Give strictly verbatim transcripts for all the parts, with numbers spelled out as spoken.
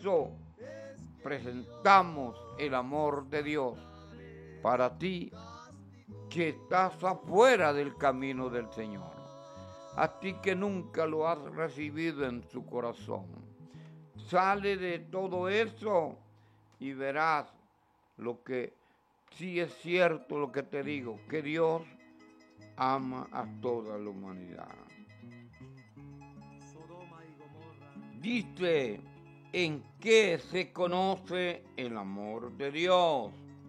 eso presentamos el amor de Dios para ti que estás afuera del camino del Señor, a ti que nunca lo has recibido en tu corazón. Sale de todo eso y verás lo que sí es cierto, lo que te digo, que Dios ama a toda la humanidad. Dice, ¿en qué se conoce el amor de Dios?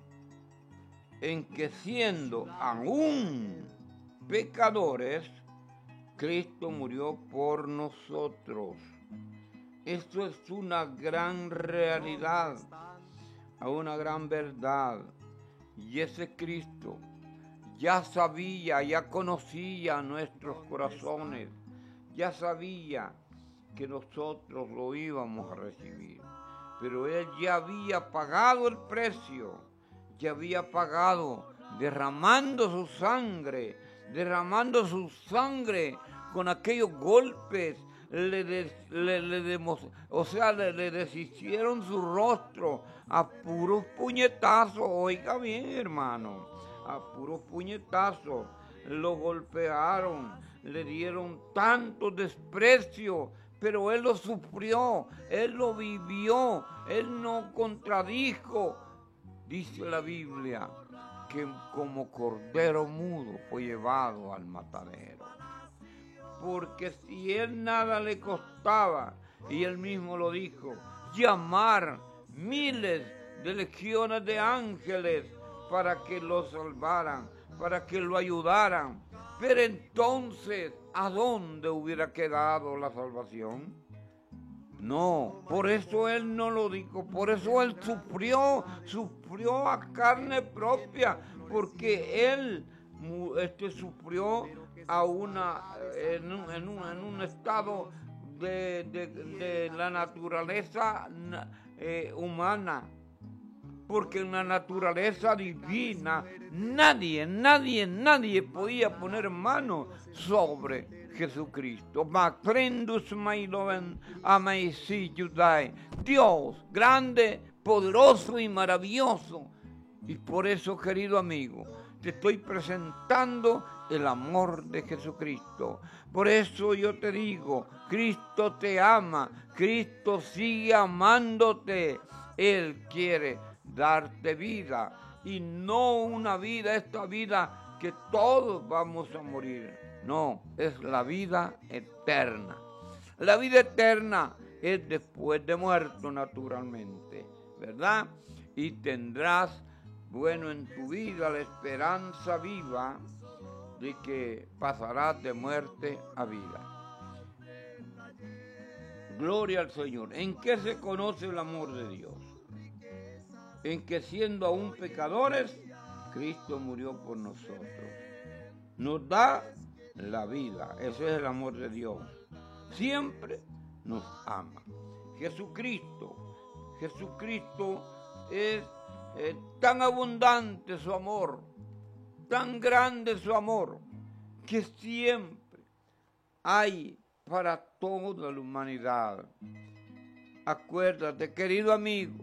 En que siendo aún pecadores, Cristo murió por nosotros. Esto es una gran realidad, una gran verdad. Y ese Cristo ya sabía, ya conocía nuestros corazones, ya sabía que nosotros lo íbamos a recibir. Pero Él ya había pagado el precio, ya había pagado derramando su sangre, derramando su sangre con aquellos golpes, le, des, le, le demos, o sea, le, le deshicieron su rostro a puros puñetazos. Oiga bien, hermano, a puros puñetazos lo golpearon, le dieron tanto desprecio, pero Él lo sufrió, Él lo vivió, Él no contradijo. Dice la Biblia que como cordero mudo fue llevado al matadero. Porque si Él nada le costaba, y Él mismo lo dijo, llamar miles de legiones de ángeles para que lo salvaran, para que lo ayudaran. Pero entonces, ¿a dónde hubiera quedado la salvación? No, por eso Él no lo dijo, por eso Él sufrió, sufrió a carne propia, porque Él este, sufrió a una, en, un, en, un, en un estado de, de, de la naturaleza eh, humana, porque en la naturaleza divina nadie, nadie, nadie podía poner mano sobre Jesucristo. Dios grande, poderoso y maravilloso. Y por eso, querido amigo, te estoy presentando el amor de Jesucristo. Por eso yo te digo, Cristo te ama, Cristo sigue amándote. Él quiere darte vida, y no una vida, esta vida que todos vamos a morir. No, es la vida eterna. La vida eterna es después de muerto, naturalmente, ¿verdad? Y tendrás, bueno, en tu vida la esperanza viva de que pasarás de muerte a vida. Gloria al Señor. ¿En qué se conoce el amor de Dios? En que siendo aún pecadores, Cristo murió por nosotros. Nos da la vida. Ese es el amor de Dios. Siempre nos ama. Jesucristo, Jesucristo es eh, tan abundante su amor, tan grande su amor, que siempre hay para toda la humanidad. Acuérdate, querido amigo,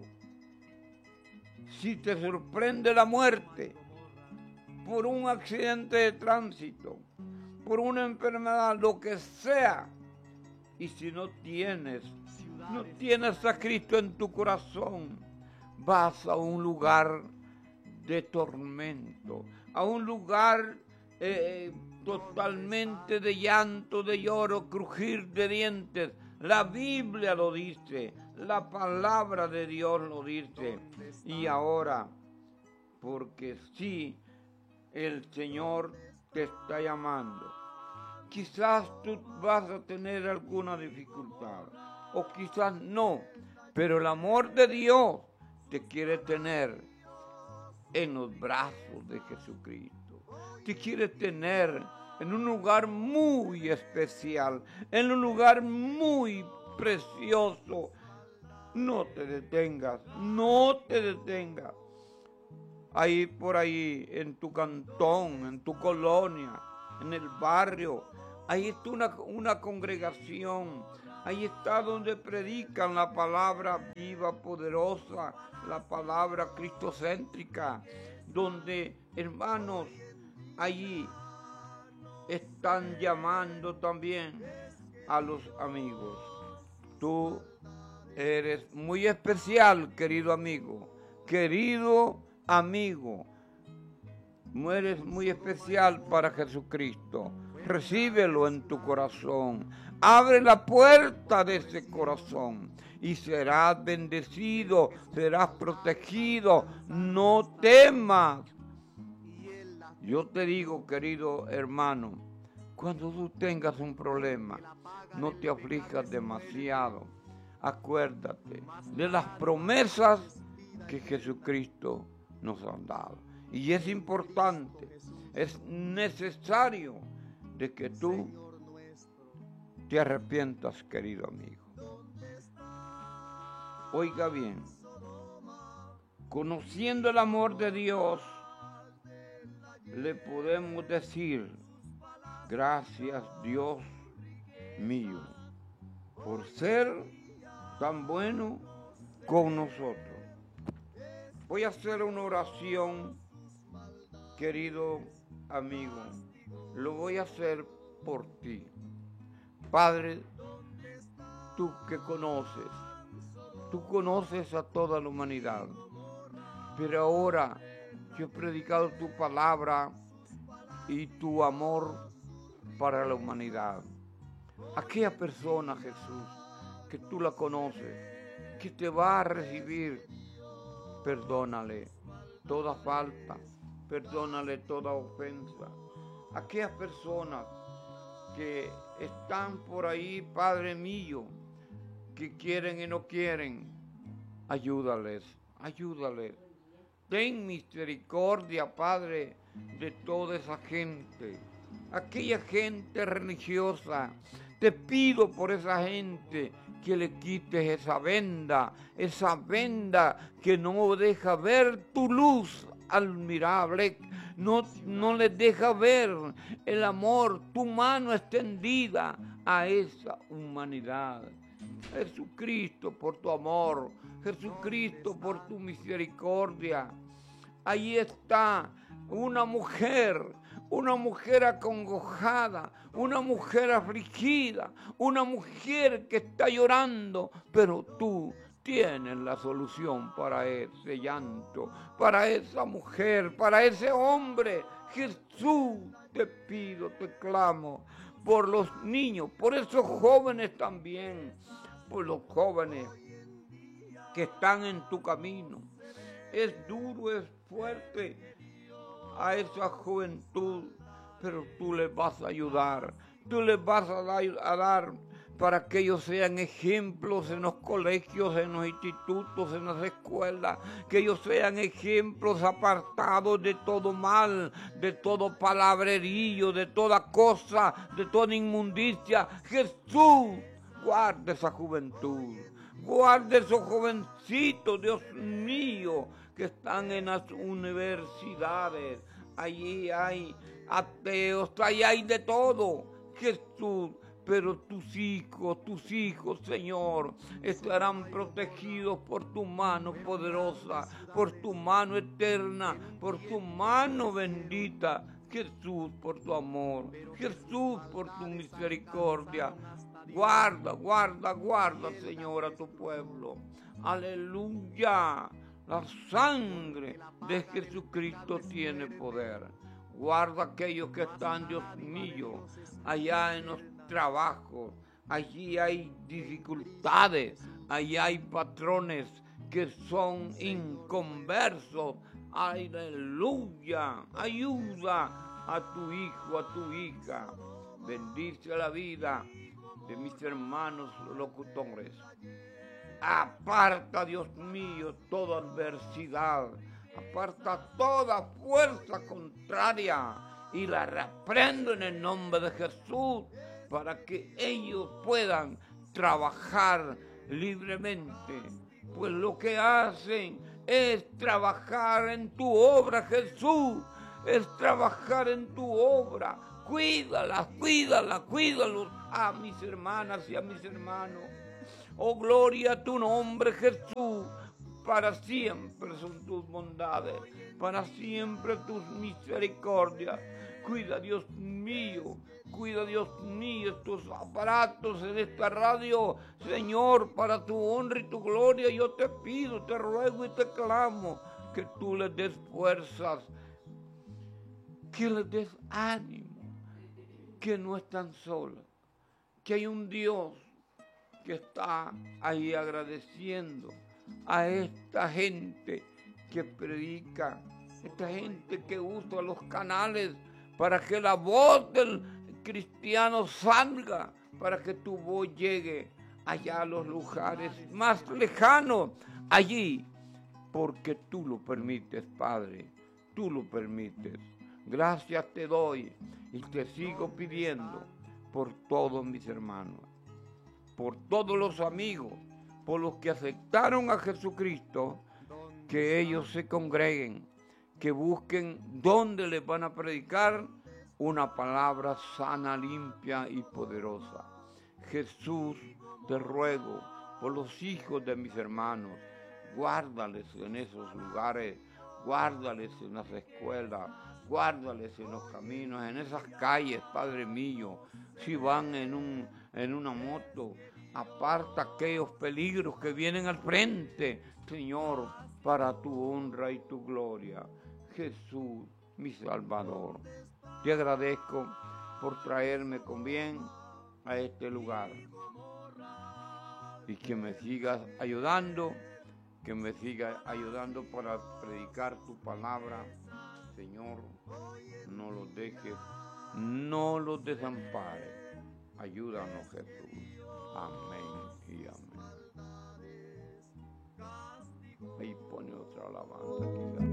si te sorprende la muerte por un accidente de tránsito, por una enfermedad, lo que sea, y si no tienes, no tienes a Cristo en tu corazón, vas a un lugar de tormento, a un lugar eh, totalmente de llanto, de lloro, crujir de dientes. La Biblia lo dice, la palabra de Dios lo dice. Y ahora, porque sí, el Señor te está llamando. Quizás tú vas a tener alguna dificultad, o quizás no, pero el amor de Dios te quiere tener en los brazos de Jesucristo. Te quiere tener en un lugar muy especial, en un lugar muy precioso. No te detengas, no te detengas. Ahí por ahí, en tu cantón, en tu colonia, en el barrio, ahí está una, una congregación Ahí está donde predican la palabra viva, poderosa, la palabra cristocéntrica, donde, hermanos, allí están llamando también a los amigos. Tú eres muy especial, querido amigo, querido amigo. Eres muy especial para Jesucristo. Recíbelo en tu corazón. Abre la puerta de ese corazón y serás bendecido, serás protegido. No temas. Yo te digo, querido hermano, cuando tú tengas un problema, no te aflijas demasiado. Acuérdate de las promesas que Jesucristo nos ha dado. Y es importante, es necesario de que tú te arrepientas, querido amigo. Oiga bien, conociendo el amor de Dios, le podemos decir, gracias Dios mío, por ser tan bueno con nosotros. Voy a hacer una oración, querido amigo, lo voy a hacer por ti. Padre, tú que conoces, tú conoces a toda la humanidad, pero ahora yo he predicado tu palabra y tu amor para la humanidad. Aquella persona, Jesús, que tú la conoces, que te va a recibir, perdónale toda falta, perdónale toda ofensa. Aquellas personas que están por ahí, Padre mío, que quieren y no quieren, ayúdales, ayúdales. Ten misericordia, Padre, de toda esa gente, aquella gente religiosa. Te pido por esa gente que le quites esa venda, esa venda que no deja ver tu luz admirable, no, no les deja ver el amor, tu mano extendida a esa humanidad. Jesucristo, por tu amor, Jesucristo, por tu misericordia. Ahí está una mujer, una mujer acongojada, una mujer afligida, una mujer que está llorando, pero tú tienes la solución para ese llanto, para esa mujer, para ese hombre. Jesús, te pido, te clamo por los niños, por esos jóvenes también, por los jóvenes que están en tu camino. Es duro, es fuerte a esa juventud, pero tú les vas a ayudar, tú les vas a dar, a dar para que ellos sean ejemplos en los colegios, en los institutos, en las escuelas, que ellos sean ejemplos apartados de todo mal, de todo palabrerío, de toda cosa, de toda inmundicia. Jesús, guarda esa juventud, guarda esos jovencitos, Dios mío, que están en las universidades. Allí hay ateos, allí hay de todo, Jesús. Pero tus hijos, tus hijos, Señor, estarán protegidos por tu mano poderosa, por tu mano eterna, por tu mano bendita. Jesús, por tu amor, Jesús, por tu misericordia. Guarda, guarda, guarda, Señor, a tu pueblo. Aleluya. La sangre de Jesucristo tiene poder. Guarda aquellos que están, Dios mío, allá en los trabajos. Allí hay dificultades, allí hay patrones que son inconversos. Aleluya. Ayuda a tu hijo, a tu hija. Bendice la vida de mis hermanos locutores. Aparta, Dios mío, toda adversidad, aparta toda fuerza contraria y la reprendo en el nombre de Jesús para que ellos puedan trabajar libremente, pues lo que hacen es trabajar en tu obra, Jesús, es trabajar en tu obra. Cuídala, cuídala, cuídalos a mis hermanas y a mis hermanos. Oh, gloria a tu nombre, Jesús. Para siempre son tus bondades, para siempre tus misericordias. Cuida, Dios mío, cuida, Dios mío, estos aparatos en esta radio, Señor, para tu honra y tu gloria. Yo te pido, te ruego y te clamo que tú les des fuerzas, que les des ánimo, que no están solas, que hay un Dios que está ahí agradeciendo a esta gente que predica, esta gente que usa los canales para que la voz del cristiano salga, para que tu voz llegue allá a los lugares más lejanos, allí, porque tú lo permites, Padre, tú lo permites. Gracias te doy y te sigo pidiendo por todos mis hermanos, por todos los amigos, por los que aceptaron a Jesucristo, que ellos se congreguen, que busquen dónde les van a predicar una palabra sana, limpia y poderosa. Jesús, te ruego por los hijos de mis hermanos, guárdales en esos lugares, guárdales en las escuelas, guárdales en los caminos, en esas calles, Padre mío. Si van en, un, en una moto, aparta aquellos peligros que vienen al frente, Señor, para tu honra y tu gloria. Jesús, mi Salvador, te agradezco por traerme con bien a este lugar y que me sigas ayudando, que me sigas ayudando para predicar tu palabra. Señor, no los dejes, no los desampares. Ayúdanos, Jesús. Amén y amén. Ahí pone otra alabanza quizás.